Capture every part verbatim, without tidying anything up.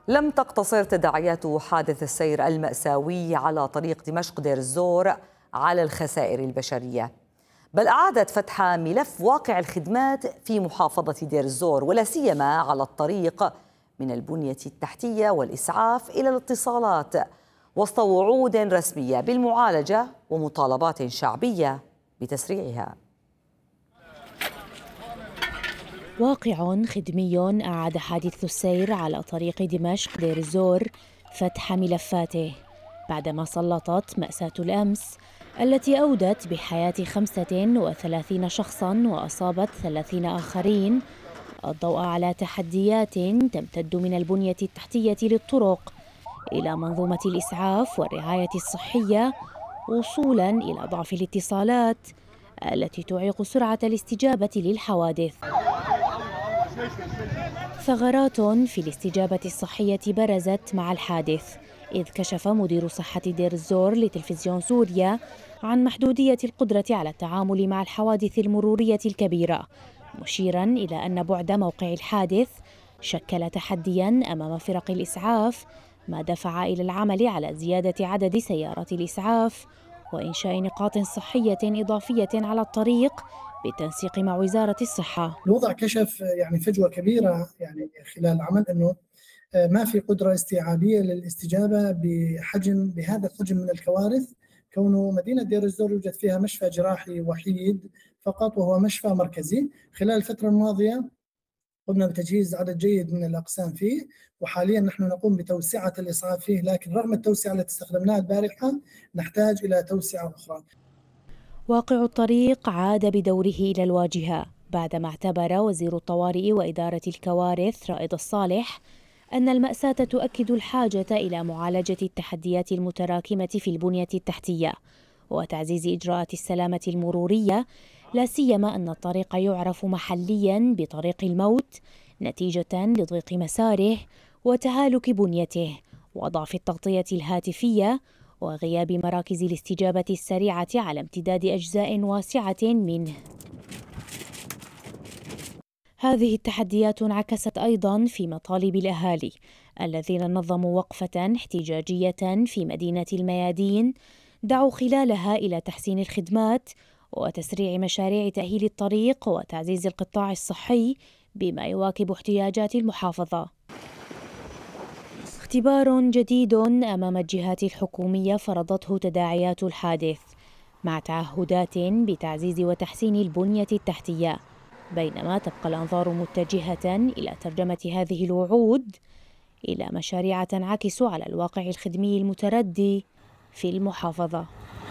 لم تقتصر تداعيات حادث السير المأساوي على طريق دمشق دير الزور على الخسائر البشرية، بل أعادت فتح ملف واقع الخدمات في محافظة دير الزور، ولا سيما على الطريق من البنية التحتية والإسعاف إلى الاتصالات، وسط وعود رسمية بالمعالجة ومطالبات شعبية بتسريعها. واقع خدمي أعاد حادث السير على طريق دمشق دير الزور فتح ملفاته بعدما سلطت مأساة الأمس التي أودت بحياة خمسة وثلاثين شخصاً وأصابت ثلاثين آخرين الضوء على تحديات تمتد من البنية التحتية للطرق إلى منظومة الإسعاف والرعاية الصحية، وصولاً إلى ضعف الاتصالات التي تعيق سرعة الاستجابة للحوادث. ثغرات في الاستجابة الصحية برزت مع الحادث، إذ كشف مدير صحة دير الزور لتلفزيون سوريا عن محدودية القدرة على التعامل مع الحوادث المرورية الكبيرة، مشيراً إلى أن بعد موقع الحادث شكل تحدياً أمام فرق الإسعاف، ما دفع إلى العمل على زيادة عدد سيارات الإسعاف وإنشاء نقاط صحية إضافية على الطريق بالتنسيق مع وزارة الصحة. الوضع كشف يعني فجوة كبيرة يعني خلال العمل، أنه ما في قدرة استيعابية للاستجابة بحجم بهذا الحجم من الكوارث، كونه مدينة دير الزور يوجد فيها مشفى جراحي وحيد فقط وهو مشفى مركزي. خلال الفترة الماضية قمنا بتجهيز عدد جيد من الأقسام فيه، وحاليا نحن نقوم بتوسعة الإسعاف فيه، لكن رغم التوسعة التي استخدمناها البارحة نحتاج إلى توسعة أخرى. واقع الطريق عاد بدوره إلى الواجهة بعدما اعتبر وزير الطوارئ وإدارة الكوارث رائد الصالح أن المأساة تؤكد الحاجة إلى معالجة التحديات المتراكمة في البنية التحتية وتعزيز إجراءات السلامة المرورية، لا سيما أن الطريق يعرف محلياً بطريق الموت نتيجة لضيق مساره وتهالك بنيته وضعف التغطية الهاتفية وغياب مراكز الاستجابة السريعة على امتداد أجزاء واسعة منه. هذه التحديات انعكست أيضاً في مطالب الأهالي الذين نظموا وقفة احتجاجية في مدينة الميادين دعوا خلالها إلى تحسين الخدمات وتسريع مشاريع تأهيل الطريق وتعزيز القطاع الصحي بما يواكب احتياجات المحافظة. اختبار جديد أمام الجهات الحكومية فرضته تداعيات الحادث، مع تعهدات بتعزيز وتحسين البنية التحتية، بينما تبقى الأنظار متجهة إلى ترجمة هذه الوعود إلى مشاريع تنعكس على الواقع الخدمي المتردي في المحافظة.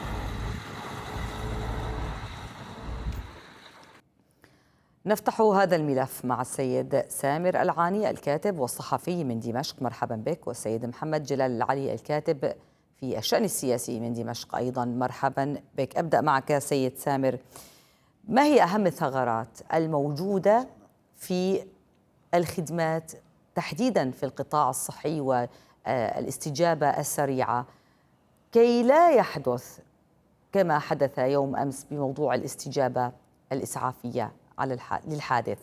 نفتح هذا الملف مع السيد سامر العاني الكاتب والصحفي من دمشق، مرحبا بك، والسيد محمد جلال العلي الكاتب في الشأن السياسي من دمشق أيضا، مرحبا بك. أبدأ معك سيد سامر، ما هي أهم الثغرات الموجودة في الخدمات تحديدا في القطاع الصحي والاستجابة السريعة كي لا يحدث كما حدث يوم أمس بموضوع الاستجابة الإسعافية على للحادث؟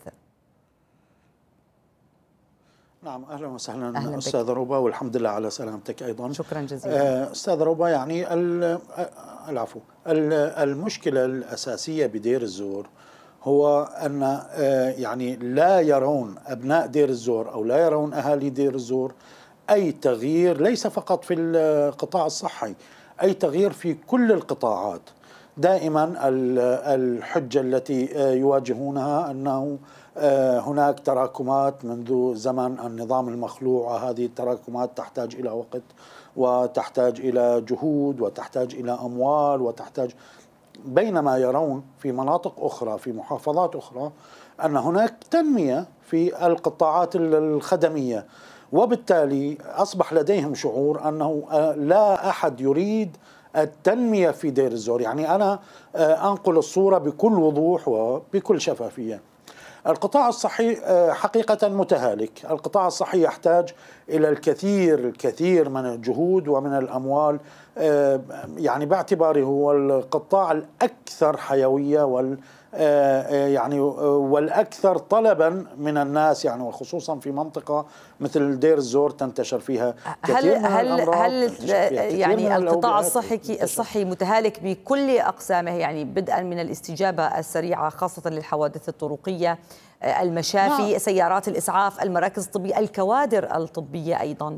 نعم، أهلا وسهلا أستاذ ربا، والحمد لله على سلامتك أيضا. شكرا جزيلا. أستاذ ربا، يعني العفو، المشكلة الأساسية بدير الزور هو أن يعني لا يرون أبناء دير الزور أو لا يرون أهالي دير الزور أي تغيير، ليس فقط في القطاع الصحي، أي تغيير في كل القطاعات. دائما الحجة التي يواجهونها أنه هناك تراكمات منذ زمن النظام المخلوع، وهذه التراكمات تحتاج إلى وقت وتحتاج إلى جهود وتحتاج إلى أموال وتحتاج، بينما يرون في مناطق أخرى في محافظات أخرى أن هناك تنمية في القطاعات الخدمية، وبالتالي أصبح لديهم شعور أنه لا أحد يريد التنمية في دير الزور. يعني أنا أنقل الصورة بكل وضوح وبكل شفافية. القطاع الصحي حقيقة متهالك، القطاع الصحي يحتاج إلى الكثير الكثير من الجهود ومن الأموال، يعني باعتباره هو القطاع الأكثر حيوية يعني والأكثر طلبا من الناس، يعني وخصوصا في منطقة مثل دير الزور تنتشر فيها كثير هل من هل الأمراض، هل يعني القطاع الصحي تنتشر. الصحي متهالك بكل أقسامه، يعني بدءا من الاستجابة السريعة خاصة للحوادث الطرقية، المشافي، نعم. سيارات الإسعاف، المراكز الطبية، الكوادر الطبية أيضا؟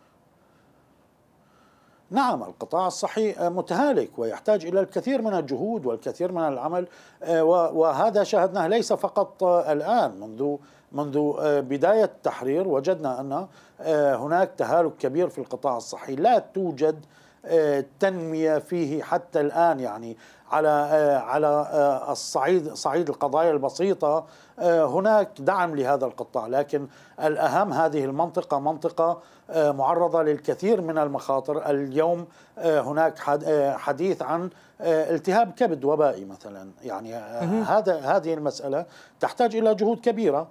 نعم، القطاع الصحي متهالك ويحتاج إلى الكثير من الجهود والكثير من العمل، وهذا شاهدناه ليس فقط الآن، منذ منذ بداية التحرير وجدنا أن هناك تهالك كبير في القطاع الصحي، لا توجد تنمية فيه حتى الآن، يعني على على الصعيد صعيد القضايا البسيطة هناك دعم لهذا القطاع، لكن الأهم هذه المنطقة منطقة معرضة للكثير من المخاطر. اليوم هناك حديث عن التهاب كبد وبائي مثلا، يعني هذا هذه المسألة تحتاج إلى جهود كبيرة.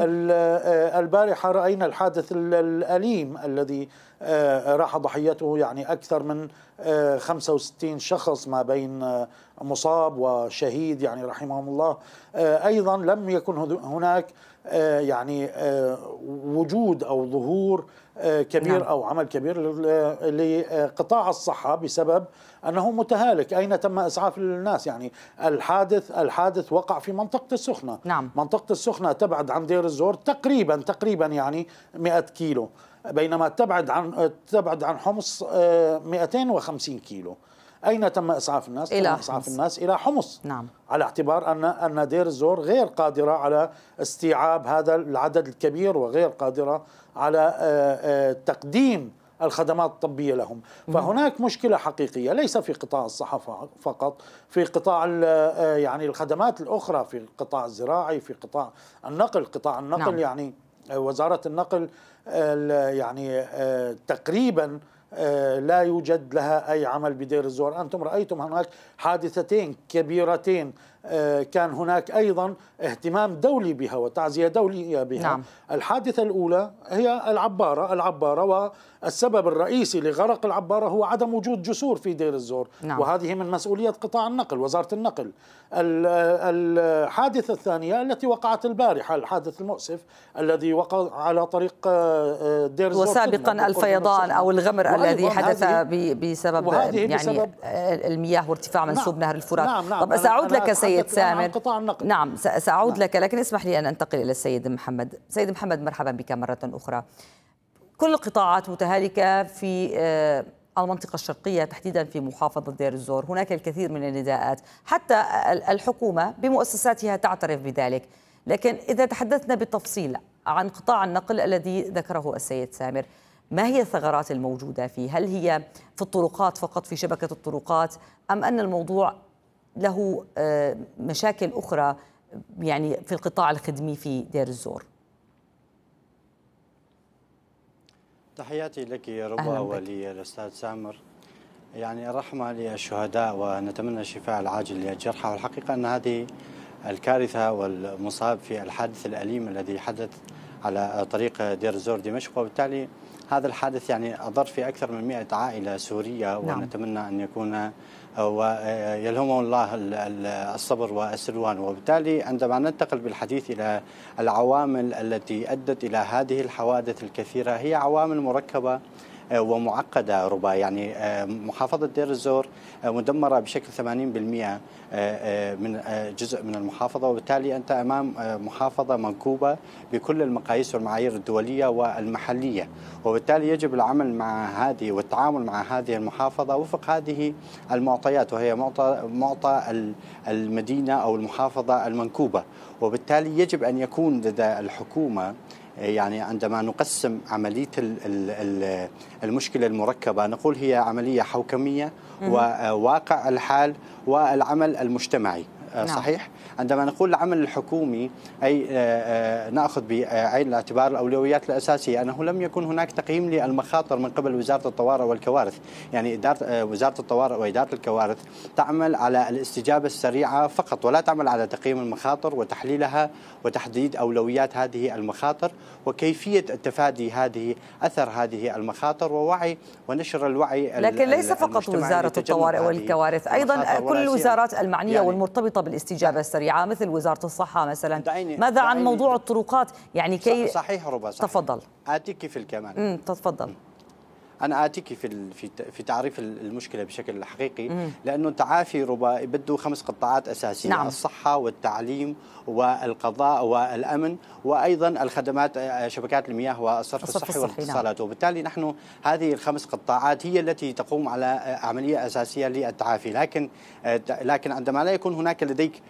البارحة رأينا الحادث الأليم الذي راح ضحيته يعني أكثر من خمسة وستين شخص، ما بين مصاب وشهيد يعني رحمهم الله. أيضا لم يكن هناك يعني وجود أو ظهور كبير، نعم. أو عمل كبير لقطاع الصحة بسبب أنه متهالك. أين تم إسعاف الناس؟ يعني الحادث الحادث وقع في منطقة السخنة، نعم. منطقة السخنة تبعد عن دير الزور تقريبا تقريبا يعني مئة كيلو، بينما تبعد عن تبعد عن حمص مئتين وخمسين كيلو. أين تم إسعاف الناس؟ إلى تم إسعاف الناس إلى حمص، نعم. على اعتبار أن أن دير الزور غير قادرة على استيعاب هذا العدد الكبير، وغير قادرة على تقديم الخدمات الطبية لهم. فهناك مشكلة حقيقية ليس في قطاع الصحة فقط، في قطاع يعني الخدمات الأخرى، في القطاع الزراعي، في قطاع النقل. قطاع النقل، نعم. يعني وزارة النقل يعني تقريبا لا يوجد لها أي عمل بدير الزور. أنتم رأيتم هناك حادثتين كبيرتين كان هناك أيضا اهتمام دولي بها وتعزية دولية بها، نعم. الحادثة الأولى هي العبارة العبارة والسبب الرئيسي لغرق العبارة هو عدم وجود جسور في دير الزور، نعم. وهذه من مسؤولية قطاع النقل، وزارة النقل. الحادثة الثانية التي وقعت البارحة، الحادث المؤسف الذي وقع على طريق دير الزور، وسابقا الفيضان أو الغمر الذي حدث بسبب يعني بسبب المياه وارتفاع منسوب، نعم. نهر الفرات. نعم نعم. طب سأعود لك سيد سامر. نعم سأعود نعم. لك، لكن اسمح لي أن أنتقل إلى السيد محمد. سيد محمد، مرحبا بك مرة أخرى. كل القطاعات متهالكة في المنطقة الشرقية تحديدا في محافظة دير الزور، هناك الكثير من النداءات، حتى الحكومة بمؤسساتها تعترف بذلك. لكن إذا تحدثنا بالتفصيل عن قطاع النقل الذي ذكره السيد سامر، ما هي الثغرات الموجودة فيه؟ هل هي في الطرقات فقط، في شبكة الطرقات، أم أن الموضوع له مشاكل أخرى يعني في القطاع الخدمي في دير الزور؟ تحياتي لك يا ربا وللأستاذ سامر. يعني الرحمة للشهداء ونتمنى الشفاء العاجل للجرحى. والحقيقة أن هذه الكارثة والمصاب في الحادث الأليم الذي حدث على طريق دير الزور دمشق، وبالتالي هذا الحادث يعني أضر في أكثر من مئة عائلة سورية، ونتمنى أن يكون ويلهمهم الله الصبر والسلوان. وبالتالي عندما ننتقل بالحديث إلى العوامل التي أدت إلى هذه الحوادث الكثيرة، هي عوامل مركبة ومعقدة ربا. يعني محافظة دير الزور مدمرة بشكل ثمانين بالمئة من جزء من المحافظة، وبالتالي أنت أمام محافظة منكوبة بكل المقاييس والمعايير الدولية والمحلية، وبالتالي يجب العمل مع هذه والتعامل مع هذه المحافظة وفق هذه المعطيات، وهي معطى معطى المدينة أو المحافظة المنكوبة. وبالتالي يجب أن يكون لدى الحكومة، يعني عندما نقسم عملية المشكلة المركبة نقول هي عملية حوكمية وواقع الحال والعمل المجتمعي. نعم. صحيح. عندما نقول العمل الحكومي أي نأخذ بعين الاعتبار الأولويات الأساسية، أنه لم يكن هناك تقييم للمخاطر من قبل وزارة الطوارئ والكوارث. يعني إدارة وزارة الطوارئ وإدارة الكوارث تعمل على الاستجابة السريعة فقط، ولا تعمل على تقييم المخاطر وتحليلها وتحديد أولويات هذه المخاطر وكيفية التفادي هذه أثر هذه المخاطر ووعي ونشر الوعي. لكن ليس فقط وزارة الطوارئ والكوارث، أيضا كل الوزارات المعنية يعني والمرتبطة محاطة بالاستجابة السريعة مثل وزارة الصحة مثلا. دعيني ماذا عن دعيني موضوع الطرقات يعني كي صحيح ربا صحيح. تفضل. آتيك في الكمال. امم تفضل. أنا آتيك في في في تعريف المشكلة بشكل حقيقي، مم. لأنه تعافي ربا بده خمس قطاعات أساسية. نعم. الصحة والتعليم والقضاء والأمن وأيضا الخدمات شبكات المياه والصرف الصحي والاتصالات. نعم. وبالتالي نحن هذه الخمس قطاعات هي التي تقوم على عملية أساسية للتعافي، لكن لكن عندما لا يكون هناك لديك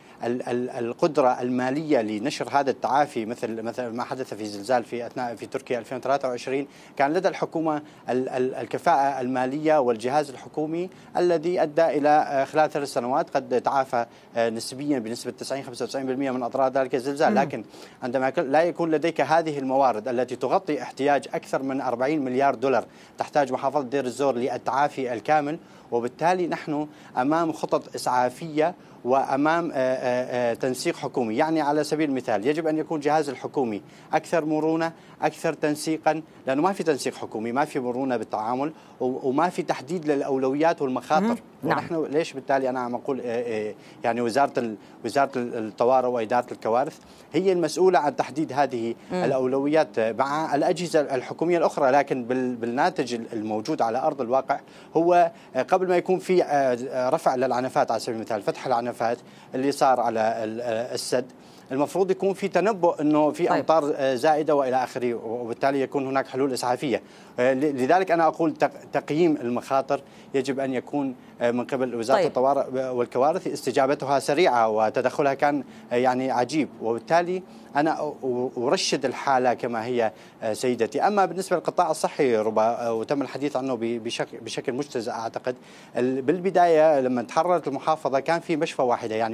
القدرة المالية لنشر هذا التعافي مثل مثل ما حدث في زلزال في أثناء في تركيا ألفين وثلاثة وعشرين، كان لدى الحكومة الكفاءة المالية والجهاز الحكومي الذي أدى إلى خلال ثلاث سنوات قد تعافى نسبيا بنسبة تسعين خمسة وتسعين بالمئة من أضرار ذلك الزلزال. لكن عندما لا يكون لديك هذه الموارد التي تغطي احتياج أكثر من أربعين مليار دولار تحتاج محافظة دير الزور للتعافي الكامل، وبالتالي نحن أمام خطط إسعافية وأمام تنسيق حكومي. يعني على سبيل المثال يجب أن يكون جهاز الحكومي أكثر مرونة أكثر تنسيقا، لأنه ما في تنسيق حكومي، ما في مرونة بالتعامل وما في تحديد للأولويات والمخاطر. ونحن نعم. ليش بالتالي أنا عم أقول يعني وزارة وزارة الطوارئ وإدارة الكوارث هي المسؤولة عن تحديد هذه مم. الأولويات مع الأجهزة الحكومية الأخرى، لكن بالناتج الموجود على أرض الواقع هو قبل ما يكون في رفع للعنفات على سبيل المثال فتح العنفات اللي صار على السد، المفروض يكون في تنبؤ انه في امطار زائده والى اخره، وبالتالي يكون هناك حلول اسعافيه. لذلك انا اقول تقييم المخاطر يجب ان يكون من قبل وزاره طيب. الطوارئ والكوارث، استجابتها سريعه وتدخلها كان يعني عجيب، وبالتالي انا ارشد الحاله كما هي سيدتي. اما بالنسبه للقطاع الصحي ربما وتم الحديث عنه بشكل بشكل مجتزأ، اعتقد بالبدايه لما تحررت المحافظه كان في مشفى واحده يعني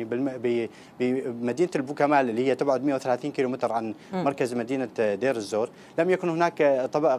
بمدينه البوكمال اللي هي تبعد مئة وثلاثين كيلومتر عن مركز مدينه دير الزور، لم يكن هناك طبق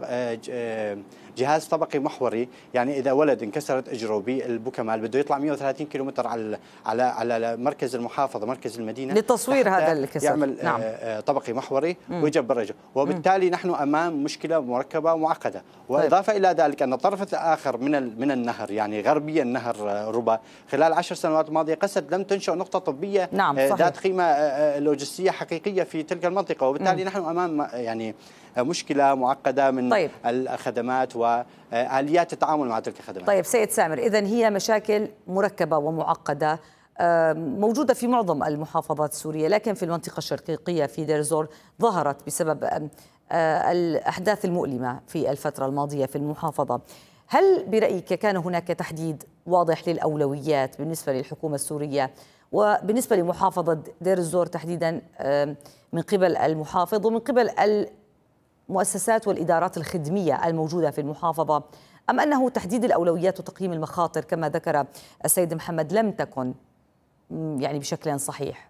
جهاز طبقي محوري. يعني اذا ولد انكسرت اجره بالبوكمال بده يطلع مئة وثلاثين كيلومتر على على على مركز المحافظه مركز المدينه لتصوير هذا الكسر، يعمل نعم. طبقي محوري ويجبر رجل، وبالتالي نحن امام مشكله مركبه ومعقده. واضافه الى ذلك ان الطرف الاخر من من النهر يعني غربيا النهر ربا خلال عشر سنوات الماضيه قسد لم تنشأ نقطه طبيه نعم ذات قيمه لوجستيه حقيقيه في تلك المنطقه، وبالتالي مم. نحن امام يعني مشكله معقده من طيب. الخدمات واليات التعامل مع تلك الخدمات. طيب سيد سامر، اذا هي مشاكل مركبه ومعقده موجودة في معظم المحافظات السورية، لكن في المنطقة الشرقية في دير الزور ظهرت بسبب الأحداث المؤلمة في الفترة الماضية في المحافظة. هل برأيك كان هناك تحديد واضح للأولويات بالنسبة للحكومة السورية وبالنسبة لمحافظة دير الزور تحديدا من قبل المحافظ ومن قبل المؤسسات والإدارات الخدمية الموجودة في المحافظة، أم أنه تحديد الأولويات وتقييم المخاطر كما ذكر السيد محمد لم تكن يعني بشكل صحيح؟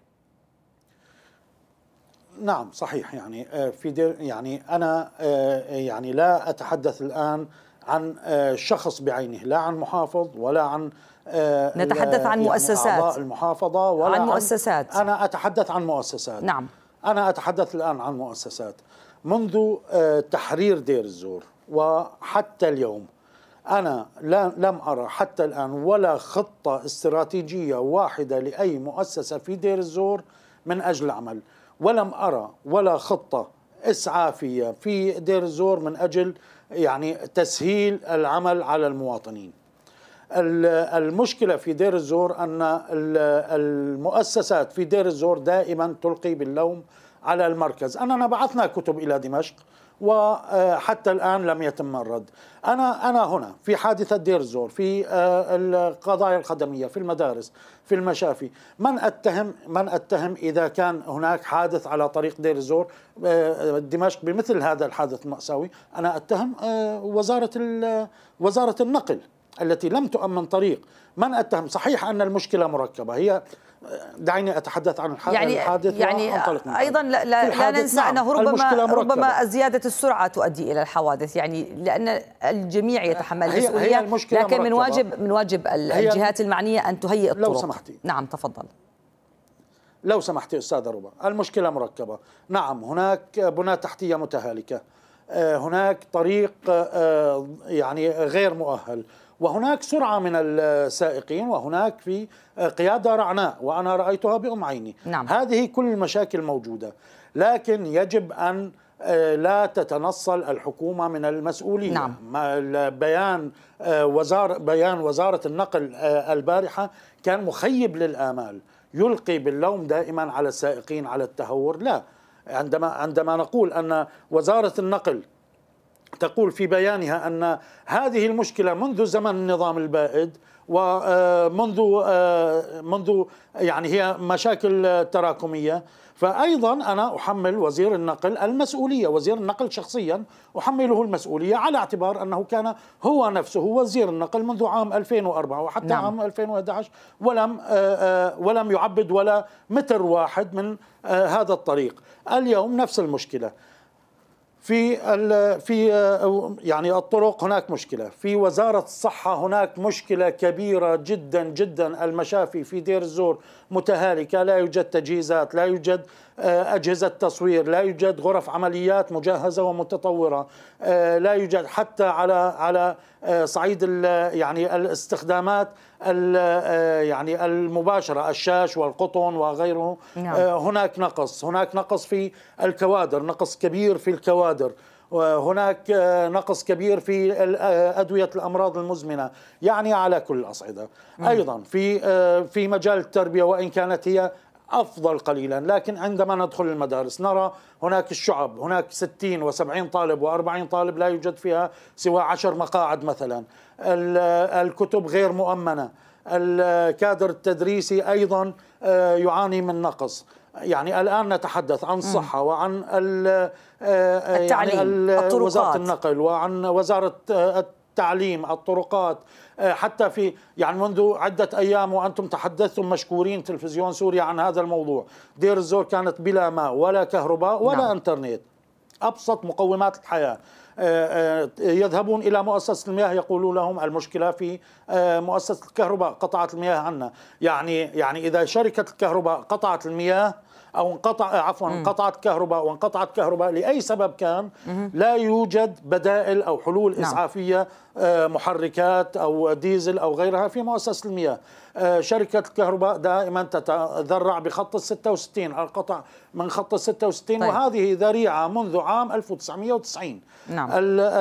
نعم صحيح. يعني في دير يعني أنا يعني لا أتحدث الآن عن شخص بعينه، لا عن محافظ ولا عن نتحدث عن يعني مؤسسات أعضاء المحافظة ولا عن مؤسسات. أنا أتحدث عن مؤسسات. نعم أنا أتحدث الآن عن مؤسسات. منذ تحرير دير الزور وحتى اليوم أنا لم أرى حتى الآن ولا خطة استراتيجية واحدة لأي مؤسسة في دير الزور من أجل العمل، ولم أرى ولا خطة إسعافية في دير الزور من أجل يعني تسهيل العمل على المواطنين. المشكلة في دير الزور أن المؤسسات في دير الزور دائما تلقي باللوم على المركز. أننا بعثنا كتب إلى دمشق وحتى الآن لم يتم الرد. أنا أنا هنا في حادثة دير الزور، في القضايا الخدمية، في المدارس، في المشافي، من أتهم من أتهم إذا كان هناك حادث على طريق دير الزور دمشق بمثل هذا الحادث المأساوي، أنا أتهم وزارة وزارة النقل التي لم تؤمن طريق. من أتهم؟ صحيح أن المشكلة مركبة، هي دعيني أتحدث عن يعني الحادث يعني أيضا لا, لا, لا ننسى نعم أنه ربما ربما زيادة السرعة تؤدي إلى الحوادث، يعني لأن الجميع يتحمل المسؤولية، لكن مركبة. من واجب من واجب الجهات المعنية أن تهيئ الطرق. لو سمحتي. نعم تفضل. لو سمحتي أستاذة ربا، المشكلة مركبة. نعم هناك بنى تحتية متهالكة، هناك طريق يعني غير مؤهل، وهناك سرعة من السائقين، وهناك في قيادة رعناء وأنا رأيتها بأم عيني. نعم. هذه كل المشاكل موجودة، لكن يجب أن لا تتنصل الحكومة من المسؤولية. نعم. بيان وزارة بيان وزارة النقل البارحة كان مخيب للآمال، يلقي باللوم دائما على السائقين على التهور. لا، عندما عندما نقول أن وزارة النقل تقول في بيانها أن هذه المشكلة منذ زمن النظام البائد ومنذ منذ يعني هي مشاكل تراكمية، فأيضا أنا أحمل وزير النقل المسؤولية، وزير النقل شخصيا أحمله المسؤولية على اعتبار أنه كان هو نفسه وزير النقل منذ عام ألفين وأربعة وحتى نعم. عام ألفين وأحد عشر ولم ولم يعبد ولا متر واحد من هذا الطريق. اليوم نفس المشكلة في في يعني الطرق، هناك مشكلة في وزارة الصحة، هناك مشكلة كبيرة جدا جدا. المشافي في دير الزور متهالكة، لا يوجد تجهيزات، لا يوجد أجهزة تصوير، لا يوجد غرف عمليات مجهزة ومتطورة، لا يوجد حتى على على صعيد يعني الاستخدامات يعني المباشرة، الشاش والقطن وغيره. نعم. هناك نقص، هناك نقص في الكوادر، نقص كبير في الكوادر، وهناك نقص كبير في أدوية الأمراض المزمنة، يعني على كل الأصعدة. أيضا في في مجال التربية، وإن كانت هي أفضل قليلا، لكن عندما ندخل المدارس نرى هناك الشعب، هناك ستين وسبعين طالب وأربعين طالب لا يوجد فيها سوى عشر مقاعد مثلا. الكتب غير مؤمنة، الكادر التدريسي أيضا يعاني من نقص. يعني الآن نتحدث عن الصحة وعن التعليم، يعني وزارة النقل وعن وزارة التعليم، الطرقات، حتى في يعني منذ عدة أيام وأنتم تحدثتم مشكورين تلفزيون سوريا عن هذا الموضوع. دير الزور كانت بلا ماء ولا كهرباء ولا نعم. انترنت، أبسط مقومات الحياة. يذهبون إلى مؤسسة المياه يقولوا لهم المشكلة في مؤسسة الكهرباء، قطعت المياه عنا. يعني يعني إذا شركة الكهرباء قطعت المياه أو انقطع عفوا انقطعت كهرباء وانقطعت كهرباء لأي سبب كان، لا يوجد بدائل أو حلول نعم. إسعافية، محركات أو ديزل أو غيرها في مؤسسة المياه. شركة الكهرباء دائما تتذرع بخط الستة وستين، القطع من خط الستة وستين. طيب. وهذه ذريعة منذ عام ألف وتسعمئة وتسعين. نعم.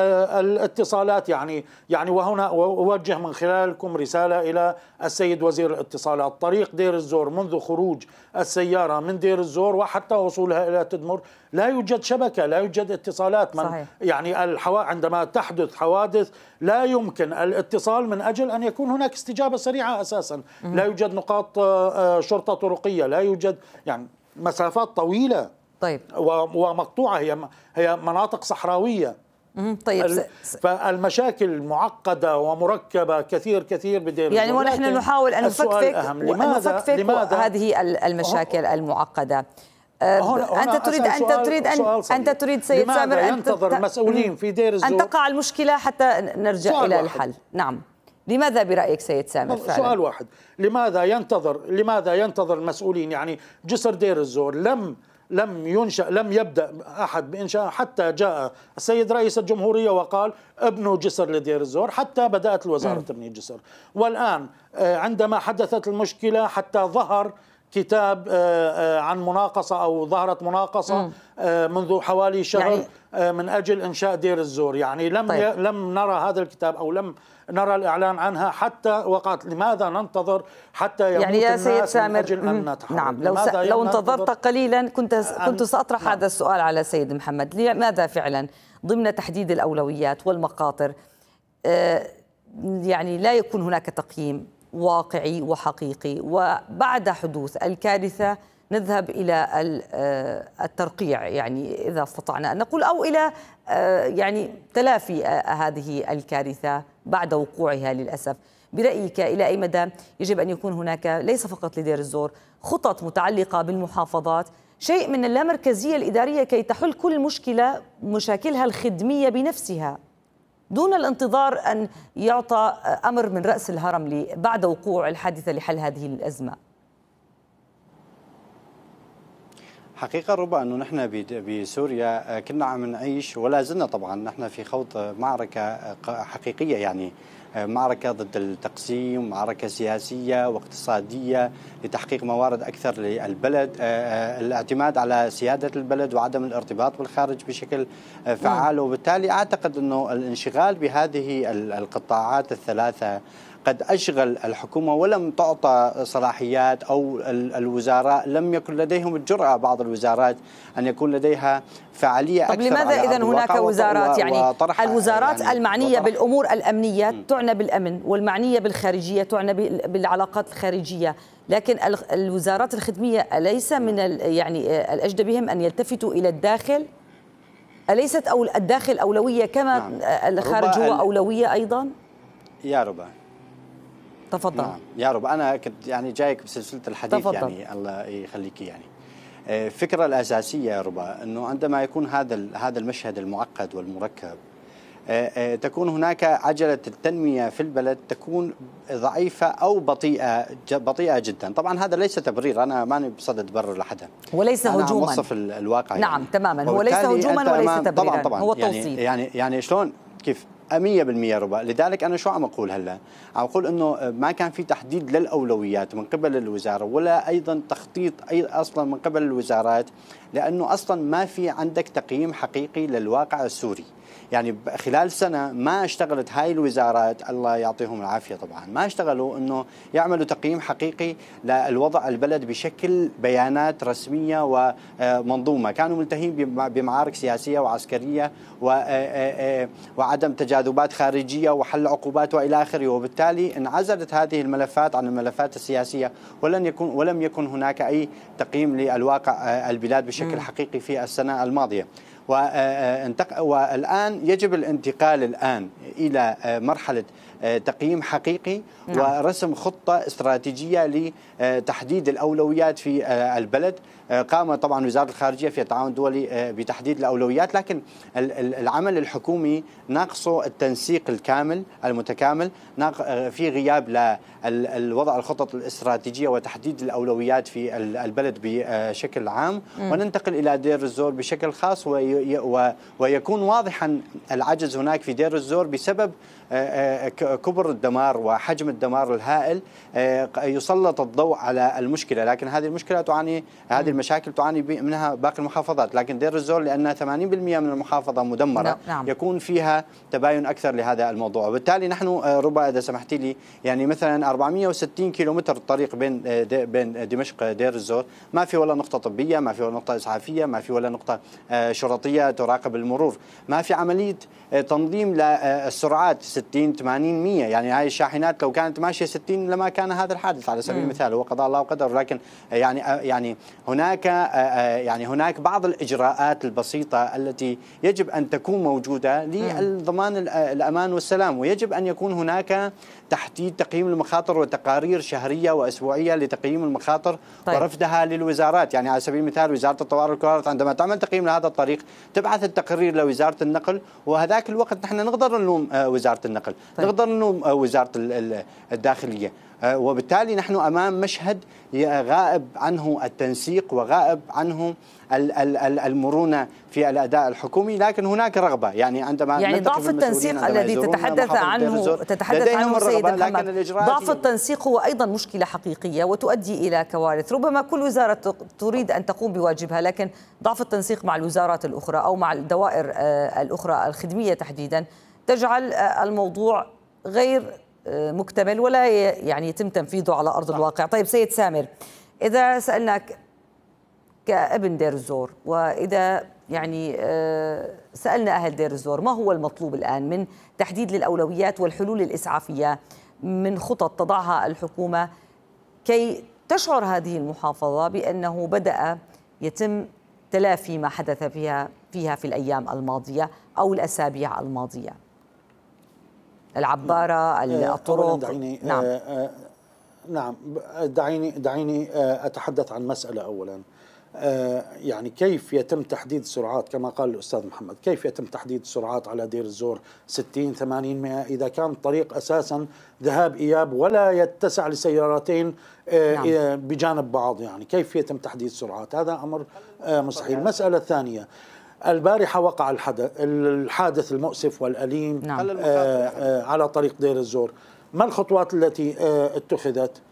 الاتصالات يعني يعني وهنا أوجه من خلالكم رسالة إلى السيد وزير الاتصالات. طريق دير الزور منذ خروج السيارة من دير الزور وحتى وصولها إلى تدمر لا يوجد شبكة، لا يوجد اتصالات. من صحيح. يعني الحوا... عندما تحدث حوادث لا يمكن الاتصال من أجل أن يكون هناك استجابة سريعة أساسا. م- لا يوجد نقاط شرطة طرقية، لا يوجد يعني مسافات طويلة. طيب. ومقطوعة، هي هي مناطق صحراوية. طيب. فالمشاكل معقدة ومركبة كثير كثير بدير يعني ونحن نحاول أن نفكفك لماذا لماذا هذه المشاكل المعقدة. هنا أنت تريد أنت تريد أن أنت تريد سيد سامر أن ينتظر المسؤولين في دير الزور أن تقع المشكلة حتى نرجع إلى الحل؟ نعم. لماذا برأيك سيد سامر فعلا؟ سؤال واحد، لماذا ينتظر لماذا ينتظر المسؤولين؟ يعني جسر دير الزور لم لم ينشأ، لم يبدأ أحد بإنشاء حتى جاء السيد رئيس الجمهورية وقال ابنوا جسر لدير الزور، حتى بدأت الوزارة تبني الجسر. والآن عندما حدثت المشكلة حتى ظهر كتاب عن مناقصة أو ظهرت مناقصة منذ حوالي شهر يعني من أجل إنشاء دير الزور. يعني لم طيب. لم نرى هذا الكتاب أو لم نرى الإعلان عنها حتى وقعت. لماذا ننتظر حتى يموت يعني يا الناس سيد سامر من أجل أن نتحرك؟ نعم. لو س... لو انتظرت قليلا كنت كنت سأطرح نعم. هذا السؤال على سيد محمد. لماذا فعلا ضمن تحديد الأولويات والمخاطر آه يعني لا يكون هناك تقييم واقعي وحقيقي، وبعد حدوث الكارثة نذهب إلى الترقيع، يعني إذا استطعنا أن نقول، أو إلى يعني تلافي هذه الكارثة بعد وقوعها للأسف. برأيك إلى أي مدى يجب أن يكون هناك ليس فقط لدير الزور خطط متعلقة بالمحافظات، شيء من اللامركزية الإدارية كي تحل كل مشكلة مشاكلها الخدمية بنفسها دون الانتظار أن يعطى أمر من رأس الهرم بعد وقوع الحادثة لحل هذه الأزمة؟ حقيقة ربما أنه نحن بسوريا كنا عم نعيش ولا زلنا طبعا نحن في خوض معركة حقيقية، يعني معركة ضد التقسيم، معركة سياسية واقتصادية لتحقيق موارد أكثر للبلد، الاعتماد على سيادة البلد وعدم الارتباط بالخارج بشكل فعال. وبالتالي أعتقد أنه الانشغال بهذه القطاعات الثلاثة قد أشغل الحكومة ولم تعطى صلاحيات، أو الوزراء لم يكن لديهم الجرأة بعض الوزارات أن يكون لديها فعالية أكثر. طب لماذا إذن هناك وزارات، يعني الوزارات يعني المعنية بالأمور الأمنية م. تعنى بالأمن، والمعنية بالخارجية تعنى بالعلاقات الخارجية، لكن الوزارات الخدمية أليس من يعني الأجدى بهم أن يلتفتوا إلى الداخل؟ أليست أو الداخل أولوية كما نعم. الخارج هو أولوية أيضا؟ يا ربا تفضل. نعم يا رب، أنا كنت يعني جايك بسلسلة الحديث تفضل. يعني الله يخليك. يعني الفكرة الأساسية يا ربا أنه عندما يكون هذا هذا المشهد المعقد والمركب تكون هناك عجلة التنمية في البلد تكون ضعيفة أو بطيئة بطيئة جدا. طبعا هذا ليس تبرير، أنا ماني بصدد برر لحدا، وليس هجوما، أنا وصف الواقع. نعم يعني. تماما، هو ليس هجوما وليس تبريرا. طبعا طبعا هو التوصيف. يعني يعني يعني شلون كيف مية بالمية ربا. لذلك أنا شو عم أقول هلا؟ عم أقول إنه ما كان في تحديد للأولويات من قبل الوزارة، ولا أيضا تخطيط أي أصلا من قبل الوزارات، لأنه أصلا ما في عندك تقييم حقيقي للواقع السوري. يعني خلال سنة ما اشتغلت هاي الوزارات، الله يعطيهم العافية طبعا، ما اشتغلوا انه يعملوا تقييم حقيقي للوضع البلد بشكل بيانات رسمية ومنظومة. كانوا ملتهين بمعارك سياسية وعسكرية وعدم تجاذبات خارجية وحل عقوبات والى اخره، وبالتالي انعزلت هذه الملفات عن الملفات السياسية، ولن يكون ولم يكن هناك اي تقييم للواقع البلاد بشكل حقيقي في السنة الماضية. والآن يجب الانتقال الآن إلى مرحلة تقييم حقيقي نعم. ورسم خطة استراتيجية لتحديد الأولويات في البلد. قام طبعا وزارة الخارجية في التعاون الدولي بتحديد الأولويات، لكن العمل الحكومي ناقصه التنسيق الكامل المتكامل، في غياب للوضع الخطط الاستراتيجية وتحديد الأولويات في البلد بشكل عام. م. وننتقل إلى دير الزور بشكل خاص، ويكون واضحا العجز هناك في دير الزور بسبب كبر الدمار وحجم الدمار الهائل. يسلط الضوء على المشكلة، لكن هذه المشكلة تعاني هذه المشاكل تعاني منها باقي المحافظات، لكن دير الزور لأنها ثمانين بالمئة من المحافظة مدمرة نعم. يكون فيها تباين أكثر لهذا الموضوع. وبالتالي نحن ربما إذا سمحتي لي، يعني مثلا أربعمئة وستين كيلومتر الطريق بين بين دمشق دير الزور، ما في ولا نقطة طبية، ما في ولا نقطة إسعافية، ما في ولا نقطة شرطية تراقب المرور، ما في عملية تنظيم للسرعات ستين ثمانين مئة. يعني هاي الشاحنات لو كانت ماشية ستين لما كان هذا الحادث على سبيل المثال، هو قضاء الله وقدر. لكن يعني يعني هناك يعني هناك بعض الإجراءات البسيطة التي يجب أن تكون موجودة لضمان الأمان والسلام، ويجب أن يكون هناك تحديد تقييم المخاطر وتقارير شهرية وأسبوعية لتقييم المخاطر طيب. ورفدها للوزارات. يعني على سبيل المثال وزارة الطوارئ والكوارث عندما تعمل تقييم لهذا الطريق تبعث التقرير لوزارة النقل، وهذاك الوقت نحن نقدر نلوم وزارة النقل طيب. نقدر نلوم وزارة الداخلية. وبالتالي نحن أمام مشهد غائب عنه التنسيق وغائب عنه المرونة في الأداء الحكومي، لكن هناك رغبة. يعني عندما يعني ضعف التنسيق الذي تتحدث عنه تتحدث عنه سيد محمد، ضعف التنسيق هو أيضا مشكلة حقيقية وتؤدي إلى كوارث. ربما كل وزارة تريد أن تقوم بواجبها، لكن ضعف التنسيق مع الوزارات الأخرى أو مع الدوائر الأخرى الخدمية تحديدا تجعل الموضوع غير مكتمل ولا يعني يتم تنفيذه على أرض الواقع. طيب سيد سامر، إذا سألناك كابن دير الزور، وإذا يعني سألنا أهل دير الزور، ما هو المطلوب الآن من تحديد للأولويات والحلول الإسعافية، من خطط تضعها الحكومة كي تشعر هذه المحافظة بأنه بدأ يتم تلافي ما حدث فيها فيها في الأيام الماضية أو الأسابيع الماضية؟ العبارة، الطرق. دعيني نعم آه آه نعم دعيني دعيني آه أتحدث عن مسألة أولا. يعني كيف يتم تحديد السرعات كما قال الأستاذ محمد؟ كيف يتم تحديد السرعات على دير الزور ستين ثمانين مئة إذا كان الطريق أساسا ذهاب إياب ولا يتسع لسيارتين نعم. بجانب بعض؟ يعني كيف يتم تحديد السرعات؟ هذا أمر مستحيل. المسألة الثانية، البارحة وقع الحدث الحادث المؤسف والأليم نعم. على طريق دير الزور. ما الخطوات التي اتخذت؟